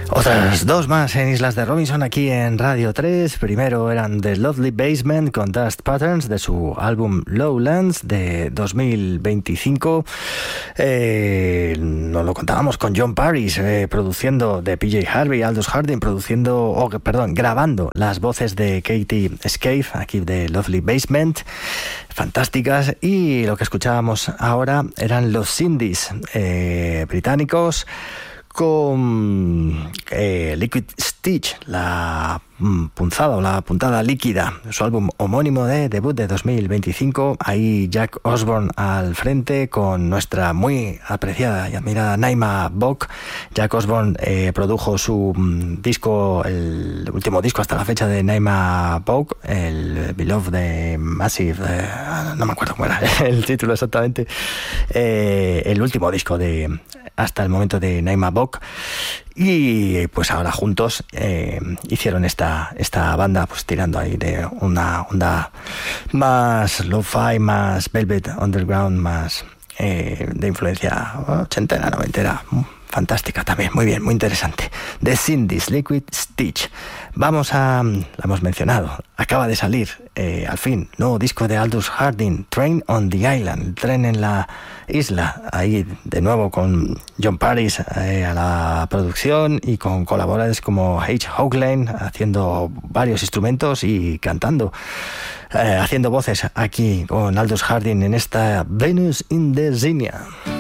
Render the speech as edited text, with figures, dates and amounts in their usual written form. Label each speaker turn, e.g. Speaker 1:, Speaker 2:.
Speaker 1: Otras dos más en Islas de Robinson aquí en Radio 3. Primero eran The Lovely Basement con Dust Patterns de su álbum Lowlands de 2025. Nos lo contábamos con John Paris produciendo, de PJ Harvey, Aldous Harding grabando las voces de Katie Scaife aquí de Lovely Basement. Fantásticas. Y lo que escuchábamos ahora eran los Cindy's británicos con Liquid Stitch, la punzada o la puntada líquida, su álbum homónimo de debut de 2025. Ahí Jack Osborne al frente con nuestra muy apreciada y admirada Naima Bock. Jack Osborne produjo su disco, el último disco hasta la fecha de Naima Bock, el Beloved de Massive, no me acuerdo cómo era el título exactamente, el último disco de hasta el momento de Naima Bock. Y pues ahora juntos hicieron esta banda, pues tirando ahí de una onda más lo-fi, más Velvet Underground, más de influencia ochentera, noventera. Fantástica también, muy bien, muy interesante. The Cindy's, Liquid Stitch. La hemos mencionado, acaba de salir al fin, nuevo disco de Aldous Harding, Train on the Island, el tren en la isla. Ahí de nuevo con John Paris a la producción y con colaboradores como H. Hoglan haciendo varios instrumentos y cantando, haciendo voces aquí con Aldous Harding en esta Venus in the Zinnia.